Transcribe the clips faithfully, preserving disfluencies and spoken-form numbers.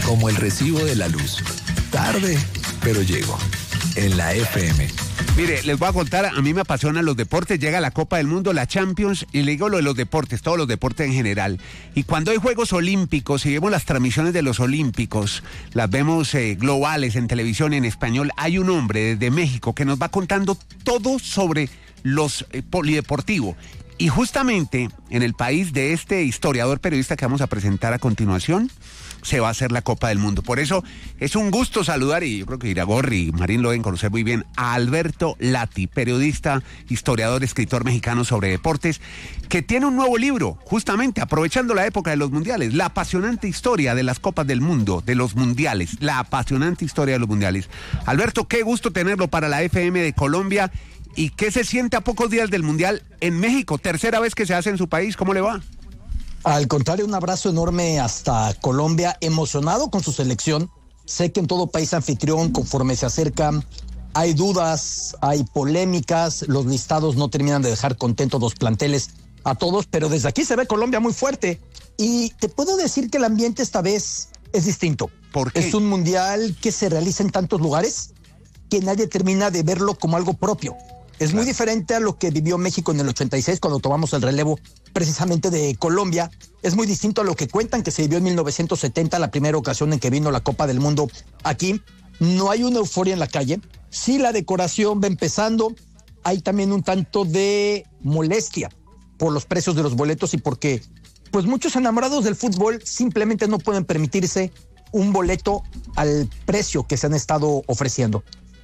como el recibo de la luz. Tarde, pero llego. En la F M. Mire, les voy a contar, a mí me apasionan los deportes, llega la Copa del Mundo, la Champions, y le digo lo de los deportes, todos los deportes en general. Y cuando hay Juegos Olímpicos y vemos las transmisiones de los Olímpicos, las vemos eh, globales en televisión, en español, hay un hombre desde México que nos va contando todo sobre los eh, polideportivos. Y justamente en el país de este historiador periodista que vamos a presentar a continuación, se va a hacer la Copa del Mundo. Por eso es un gusto saludar, y yo creo que Iragorri y Marín lo deben conocer muy bien, a Alberto Lati, periodista, historiador, escritor mexicano sobre deportes, que tiene un nuevo libro, justamente aprovechando la época de los mundiales, la apasionante historia de las Copas del Mundo, de los mundiales, la apasionante historia de los mundiales. Alberto, qué gusto tenerlo para la F M de Colombia. ¿Y qué se siente a pocos días del Mundial en México? Tercera vez que se hace en su país, ¿cómo le va? Al contrario, un abrazo enorme hasta Colombia, emocionado con su selección. Sé que en todo país anfitrión, conforme se acercan, hay dudas, hay polémicas, los listados no terminan de dejar contentos los planteles a todos, pero desde aquí se ve Colombia muy fuerte. Y te puedo decir que el ambiente esta vez es distinto. ¿Por qué? Es un mundial que se realiza en tantos lugares que nadie termina de verlo como algo propio. Es muy diferente a lo que vivió México en el ochenta y seis cuando tomamos el relevo precisamente de Colombia. Es muy distinto a lo que cuentan que se vivió en mil novecientos setenta, la primera ocasión en que vino la Copa del Mundo aquí. No hay una euforia en la calle. Sí, la decoración va empezando. Hay también un tanto de molestia por los precios de los boletos y porque pues muchos enamorados del fútbol simplemente no pueden permitirse un boleto al precio que se han estado ofreciendo.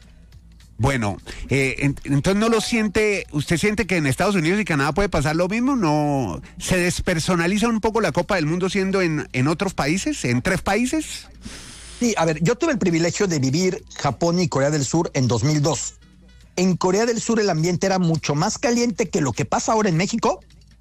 Bueno, eh, entonces no lo siente, ¿usted siente que en Estados Unidos y Canadá puede pasar lo mismo? ¿No se despersonaliza un poco la Copa del Mundo siendo en, en otros países, en tres países? Sí, a ver, yo tuve el privilegio de vivir Japón y Corea del Sur en dos mil dos. En Corea del Sur el ambiente era mucho más caliente que lo que pasa ahora en México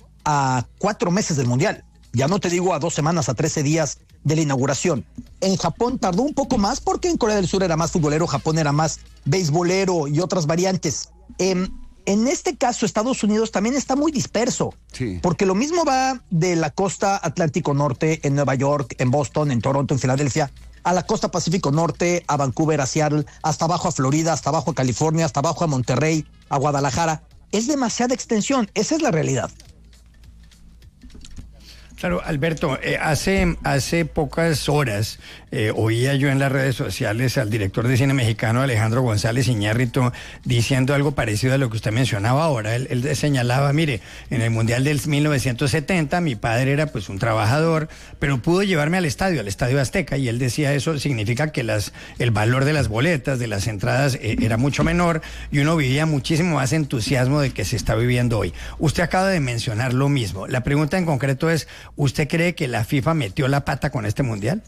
a cuatro meses del Mundial. Ya no te digo a dos semanas, a trece días de la inauguración. En Japón tardó un poco más porque en Corea del Sur era más futbolero, Japón era más beisbolero y otras variantes. Eh, en este caso, Estados Unidos también está muy disperso, sí, porque lo mismo va de la costa Atlántico Norte, en Nueva York, en Boston, en Toronto, en Filadelfia, a la costa Pacífico Norte, a Vancouver, a Seattle, hasta abajo a Florida, hasta abajo a California, hasta abajo a Monterrey, a Guadalajara. Es demasiada extensión, esa es la realidad. Claro, Alberto, eh, hace, hace pocas horas eh, oía yo en las redes sociales al director de cine mexicano Alejandro González Iñárritu diciendo algo parecido a lo que usted mencionaba ahora. Él, él señalaba, mire, en el Mundial del mil novecientos setenta mi padre era pues un trabajador, pero pudo llevarme al estadio, al Estadio Azteca, y él decía eso significa que las, el valor de las boletas, de las entradas eh, era mucho menor y uno vivía muchísimo más entusiasmo del que se está viviendo hoy. Usted acaba de mencionar lo mismo. La pregunta en concreto es, ¿usted cree que la FIFA metió la pata con este mundial?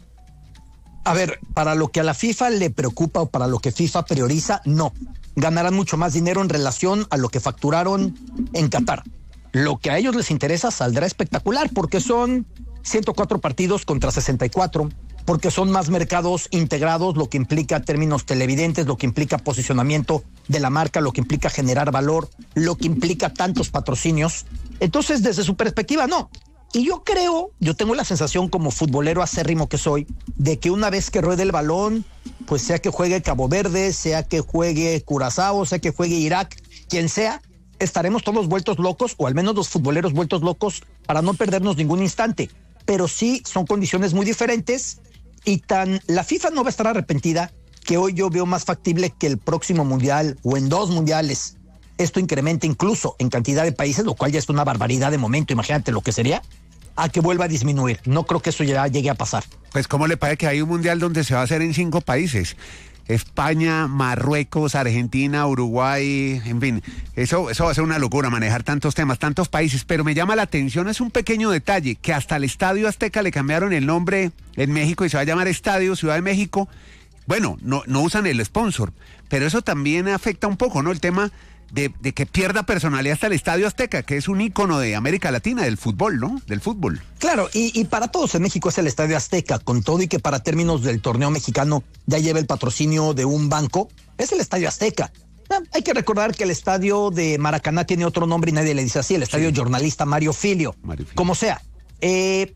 A ver, para lo que a la FIFA le preocupa o para lo que FIFA prioriza, no. Ganarán mucho más dinero en relación a lo que facturaron en Qatar. Lo que a ellos les interesa saldrá espectacular porque son ciento cuatro partidos contra sesenta y cuatro, porque son más mercados integrados, lo que implica términos televidentes, lo que implica posicionamiento de la marca, lo que implica generar valor, lo que implica tantos patrocinios. Entonces, desde su perspectiva, no. Y yo creo, yo tengo la sensación como futbolero acérrimo que soy, de que una vez que ruede el balón, pues sea que juegue Cabo Verde, sea que juegue Curazao, sea que juegue Irak, quien sea, estaremos todos vueltos locos, o al menos los futboleros vueltos locos, para no perdernos ningún instante. Pero sí son condiciones muy diferentes y tan la FIFA no va a estar arrepentida que hoy yo veo más factible que el próximo mundial o en dos mundiales esto incremente incluso en cantidad de países, lo cual ya es una barbaridad de momento, imagínate lo que sería, a que vuelva a disminuir. No creo que eso ya llegue a pasar. Pues ¿cómo le parece que hay un mundial donde se va a hacer en cinco países? España, Marruecos, Argentina, Uruguay, en fin, eso, eso va a ser una locura manejar tantos temas, tantos países, pero me llama la atención, es un pequeño detalle, que hasta el Estadio Azteca le cambiaron el nombre en México y se va a llamar Estadio Ciudad de México. Bueno, no, no usan el sponsor, pero eso también afecta un poco, ¿no? El tema de, de que pierda personalidad hasta el Estadio Azteca, que es un ícono de América Latina, del fútbol, ¿no? Del fútbol. Claro, y, y para todos en México es el Estadio Azteca, con todo y que para términos del torneo mexicano ya lleva el patrocinio de un banco, es el Estadio Azteca. Ah, hay que recordar que el estadio de Maracaná tiene otro nombre y nadie le dice así, el Estadio sí. Jornalista Mario Filio, Mario Filio. Como sea. Eh,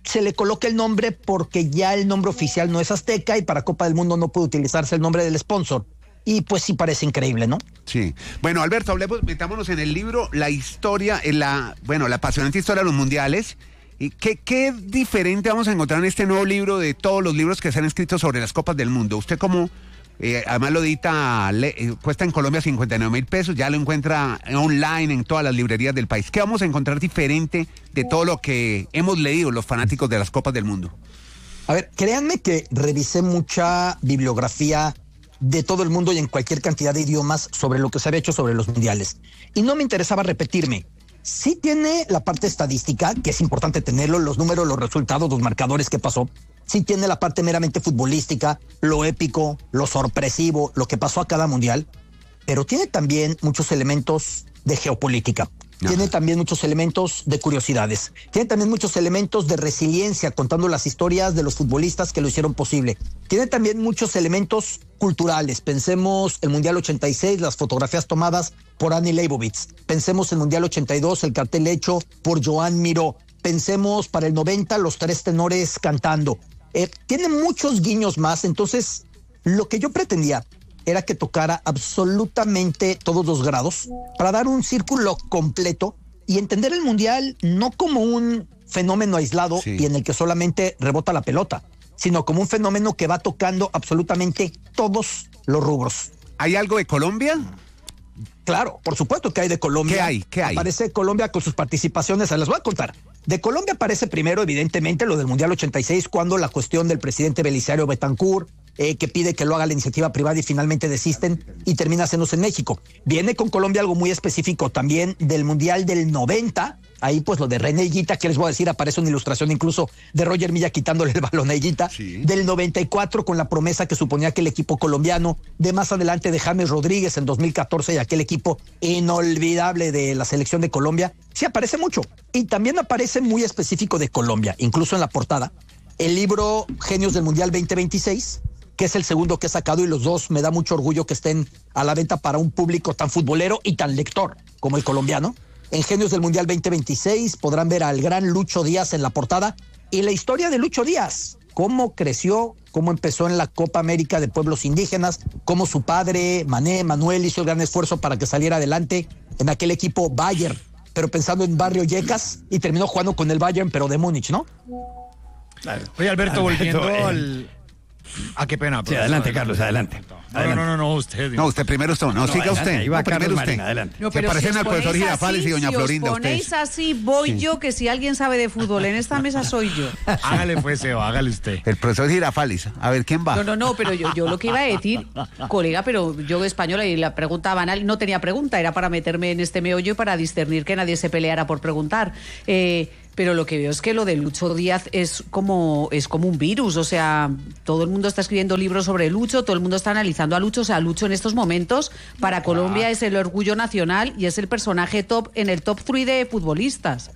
se le coloca el nombre porque ya el nombre oficial no es Azteca y para Copa del Mundo no puede utilizarse el nombre del sponsor. Y pues sí parece increíble, ¿no? Sí. Bueno, Alberto, hablemos, metámonos en el libro, la historia, en la, bueno, la apasionante historia de los mundiales. ¿Y qué, qué diferente vamos a encontrar en este nuevo libro de todos los libros que se han escrito sobre las Copas del Mundo? Usted como, eh, además lo edita, le, eh, cuesta en Colombia cincuenta y nueve mil pesos, ya lo encuentra online en todas las librerías del país. ¿Qué vamos a encontrar diferente de todo lo que hemos leído los fanáticos de las Copas del Mundo? A ver, créanme que revisé mucha bibliografía de todo el mundo y en cualquier cantidad de idiomas sobre lo que se había hecho sobre los mundiales. Y no me interesaba repetirme. Sí tiene la parte estadística, que es importante tenerlo, los números, los resultados, los marcadores que pasó. Sí tiene la parte meramente futbolística, lo épico, lo sorpresivo, lo que pasó a cada mundial. Pero tiene también muchos elementos de geopolítica. Ajá. Tiene también muchos elementos de curiosidades. Tiene también muchos elementos de resiliencia, contando las historias de los futbolistas que lo hicieron posible. Tiene también muchos elementos culturales. Pensemos el Mundial ochenta y seis, las fotografías tomadas por Annie Leibovitz. Pensemos el Mundial ochenta y dos, el cartel hecho por Joan Miró. Pensemos para el noventa, los tres tenores cantando. Eh, tiene muchos guiños más. Entonces, lo que yo pretendía era que tocara absolutamente todos los grados para dar un círculo completo y entender el Mundial no como un fenómeno aislado sí. y en el que solamente rebota la pelota, sino como un fenómeno que va tocando absolutamente todos los rubros. ¿Hay algo de Colombia? Claro, por supuesto que hay de Colombia. ¿Qué hay? ¿Qué hay? Aparece Colombia con sus participaciones, se las voy a contar. De Colombia aparece primero, evidentemente, lo del Mundial ochenta y seis, cuando la cuestión del presidente Belisario Betancur, eh, que pide que lo haga la iniciativa privada y finalmente desisten y termina haciéndose en México. Viene con Colombia algo muy específico también del Mundial del noventa, ahí pues lo de René Higuita, que les voy a decir, aparece una ilustración incluso de Roger Milla quitándole el balón a Higuita, sí. Del noventa y cuatro con la promesa que suponía que el equipo colombiano, de más adelante de James Rodríguez en dos mil catorce y aquel equipo inolvidable de la selección de Colombia, sí aparece mucho. Y también aparece muy específico de Colombia, incluso en la portada, el libro Genios del Mundial veinte veintiséis, que es el segundo que he sacado y los dos me da mucho orgullo que estén a la venta para un público tan futbolero y tan lector como el colombiano. En Genios del Mundial veinte veintiséis podrán ver al gran Lucho Díaz en la portada y la historia de Lucho Díaz, cómo creció, cómo empezó en la Copa América de Pueblos Indígenas, cómo su padre, Mané, Manuel, hizo el gran esfuerzo para que saliera adelante en aquel equipo Bayern, pero pensando en Barrio Yecas, y terminó jugando con el Bayern, pero de Múnich, ¿no? Claro. Oye, Alberto, volviendo eh, al... Ah, qué pena. Sí, adelante, Carlos, adelante. No, adelante. no, no, no, usted. No, usted primero esto, no, no siga adelante, usted. Iba no, Carlos primero Marín, usted. adelante. No, pero Se parecen si al profesor así, Girafales y doña si Florinda, os ponéis ustedes. así, voy Sí. yo, que si alguien sabe de fútbol en esta mesa soy yo. Hágale pues, Eva, hágale usted. El profesor Girafales, a ver, ¿quién va? No, no, no, pero yo, yo lo que iba a decir, colega, pero yo española y la pregunta banal, no tenía pregunta, era para meterme en este meollo y para discernir que nadie se peleara por preguntar. Eh... Pero lo que veo es que lo de Lucho Díaz es como, es como un virus, o sea, todo el mundo está escribiendo libros sobre Lucho, todo el mundo está analizando a Lucho, o sea, Lucho en estos momentos para Colombia es el orgullo nacional y es el personaje top en el top tres de futbolistas.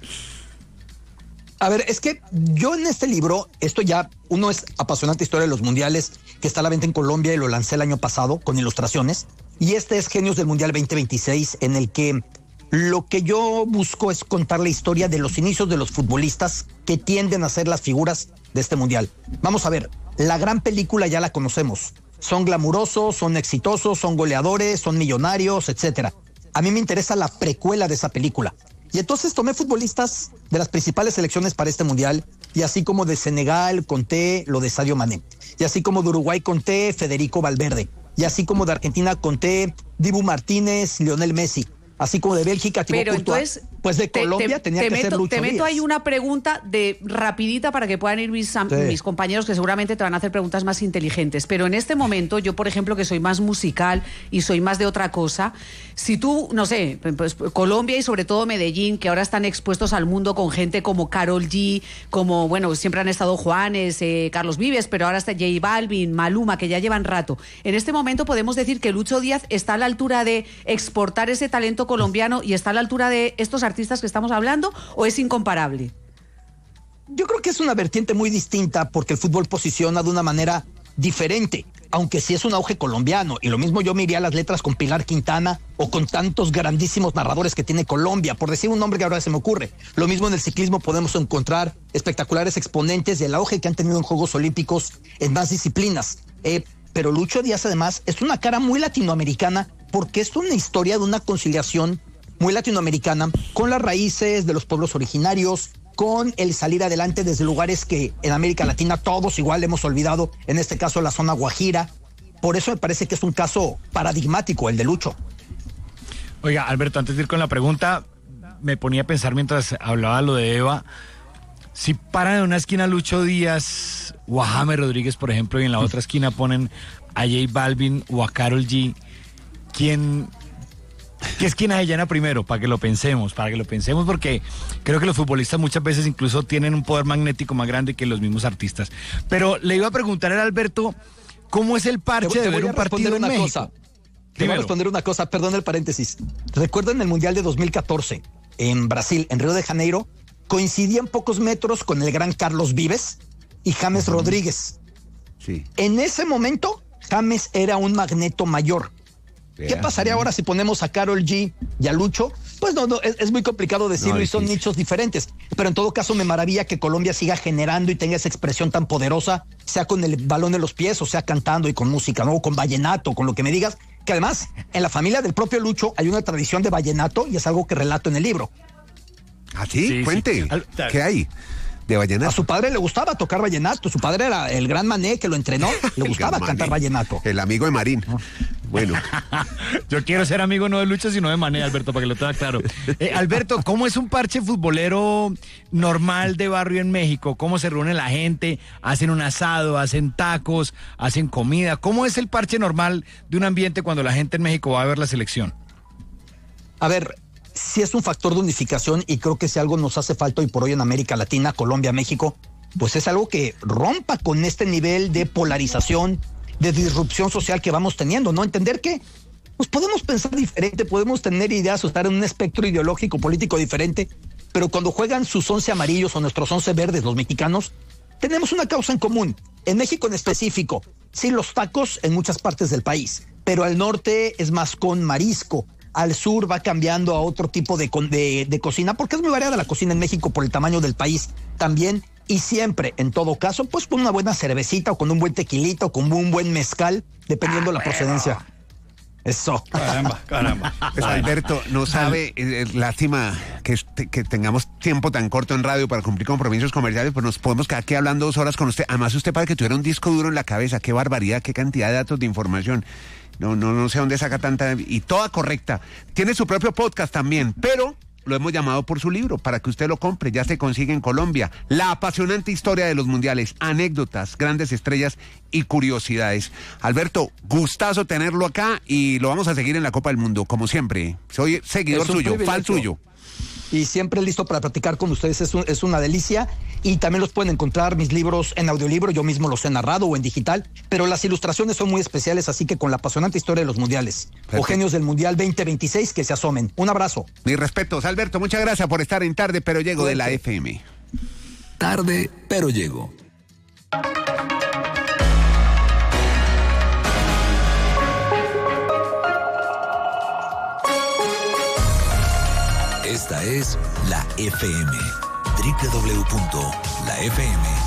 A ver, es que yo en este libro, esto ya, uno es apasionante historia de los mundiales, que está a la venta en Colombia y lo lancé el año pasado con ilustraciones, y este es Genios del Mundial veinte veintiséis, en el que lo que yo busco es contar la historia de los inicios de los futbolistas que tienden a ser las figuras de este mundial. Vamos a ver, la gran película ya la conocemos. Son glamurosos, son exitosos, son goleadores, son millonarios, etcétera. A mí me interesa la precuela de esa película. Y entonces tomé futbolistas de las principales selecciones para este mundial, y así como de Senegal conté lo de Sadio Mané, y así como de Uruguay conté Federico Valverde, y así como de Argentina conté Dibu Martínez, Lionel Messi. Así como de Bélgica, pero entonces, pues de te, Colombia te, tenía te que meto, ser Lucho Te meto Díaz. ahí una pregunta de rapidita para que puedan ir mis, sí. mis compañeros que seguramente te van a hacer preguntas más inteligentes. Pero en este momento, yo por ejemplo que soy más musical y soy más de otra cosa, si tú, no sé, pues Colombia y sobre todo Medellín, que ahora están expuestos al mundo con gente como Karol G, como, bueno, siempre han estado Juanes, eh, Carlos Vives, pero ahora está J Balvin, Maluma, que ya llevan rato. En este momento podemos decir que Lucho Díaz está a la altura de exportar ese talento colombiano y está a la altura de estos artistas que estamos hablando, ¿o es incomparable? Yo creo que es una vertiente muy distinta porque el fútbol posiciona de una manera diferente, aunque sí es un auge colombiano. Y lo mismo yo me iría a las letras con Pilar Quintana o con tantos grandísimos narradores que tiene Colombia, por decir un nombre que ahora se me ocurre. Lo mismo en el ciclismo podemos encontrar espectaculares exponentes del auge que han tenido en Juegos Olímpicos en más disciplinas. Eh, pero Lucho Díaz además es una cara muy latinoamericana porque es una historia de una conciliación muy latinoamericana con las raíces de los pueblos originarios, con el salir adelante desde lugares que en América Latina todos igual hemos olvidado, en este caso la zona Guajira. Por eso me parece que es un caso paradigmático el de Lucho. Oiga, Alberto, antes de ir con la pregunta, me ponía a pensar mientras hablaba lo de Eva, si paran en una esquina Lucho Díaz o a James Rodríguez, por ejemplo, y en la otra esquina ponen a J Balvin o a Karol G, ¿quién... ¿Qué esquina se llena primero? Para que lo pensemos, para que lo pensemos, porque creo que los futbolistas muchas veces incluso tienen un poder magnético más grande que los mismos artistas. Pero le iba a preguntar a Alberto, ¿cómo es el parche te, te de ver un partido en México? Cosa. Te voy a responder una cosa, perdón el paréntesis. ¿Recuerdan el Mundial de dos mil catorce en Brasil, en Río de Janeiro? Coincidían pocos metros con el gran Carlos Vives y James uh-huh. Rodríguez. Sí. En ese momento, James era un magneto mayor. ¿Qué pasaría ahora si ponemos a Karol G y a Lucho? Pues no, no es, es muy complicado decirlo no, y son nichos diferentes. Pero en todo caso me maravilla que Colombia siga generando y tenga esa expresión tan poderosa, sea con el balón en los pies o sea cantando y con música, ¿no? O con vallenato, con lo que me digas. Que además, en la familia del propio Lucho hay una tradición de vallenato y es algo que relato en el libro. ¿Ah, sí? sí Cuente. Sí. ¿Qué hay? De vallenato. A su padre le gustaba tocar vallenato. Su padre era el gran Mané que lo entrenó. Le gustaba cantar vallenato. El amigo de Marín. Bueno. Yo quiero ser amigo no de Lucho, sino de Mané, Alberto, para que lo tenga claro. Eh, Alberto, ¿cómo es un parche futbolero normal de barrio en México? ¿Cómo se reúne la gente? ¿Hacen un asado? ¿Hacen tacos? ¿Hacen comida? ¿Cómo es el parche normal de un ambiente cuando la gente en México va a ver la selección? A ver, sí es un factor de unificación y creo que si algo nos hace falta hoy por hoy en América Latina, Colombia, México, pues es algo que rompa con este nivel de polarización, de disrupción social que vamos teniendo, ¿no? Entender que pues podemos pensar diferente, podemos tener ideas o estar en un espectro ideológico, político diferente, pero cuando juegan sus once amarillos o nuestros once verdes, los mexicanos, tenemos una causa en común. En México en específico, sí, los tacos en muchas partes del país, pero al norte es más con marisco. Al sur va cambiando a otro tipo de, de, de cocina, porque es muy variada la cocina en México por el tamaño del país también, y siempre, en todo caso, pues con una buena cervecita o con un buen tequilito o con un buen mezcal, dependiendo de ah, la procedencia. Bueno. Eso. Caramba, caramba. Pues Alberto, no sabe, eh, lástima que, que tengamos tiempo tan corto en radio para cumplir compromisos comerciales, pues nos podemos quedar aquí hablando dos horas con usted. Además, usted parece que tuviera un disco duro en la cabeza, qué barbaridad, qué cantidad de datos de información. No, no, no sé dónde saca tanta, y toda correcta. Tiene su propio podcast también, pero lo hemos llamado por su libro, para que usted lo compre, ya se consigue en Colombia. La apasionante historia de los mundiales, anécdotas, grandes estrellas y curiosidades. Alberto, gustazo tenerlo acá y lo vamos a seguir en la Copa del Mundo, como siempre. Soy seguidor suyo, fan suyo. Y siempre listo para platicar con ustedes, es, un, es una delicia. Y también los pueden encontrar mis libros en audiolibro, yo mismo los he narrado o en digital, pero las ilustraciones son muy especiales, así que con la apasionante historia de los mundiales, perfecto. O genios del Mundial veinte veintiséis, que se asomen. Un abrazo. Mis respetos, Alberto, muchas gracias por estar en Tarde Pero Llego de la F M. Tarde Pero Llego. Esta es la F M. doble u doble u doble u punto la f m